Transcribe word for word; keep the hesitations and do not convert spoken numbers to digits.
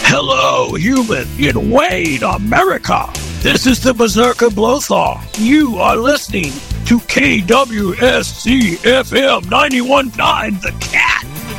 Hello, human in Wayne, America. This is the Berserker Blowthaw. You are listening to K W S C F M ninety-one point nine The Cat.